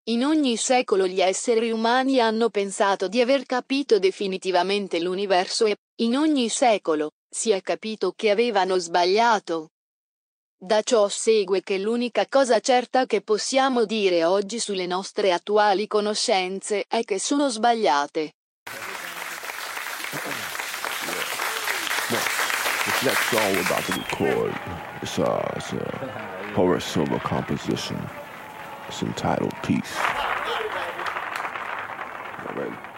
In ogni secolo gli esseri umani hanno pensato di aver capito definitivamente l'universo e, in ogni secolo, si è capito che avevano sbagliato. Da ciò segue che l'unica cosa certa che possiamo dire oggi sulle nostre attuali conoscenze è che sono sbagliate. This next song we're about to record is a Horace Silver composition. It's entitled Peace. All right.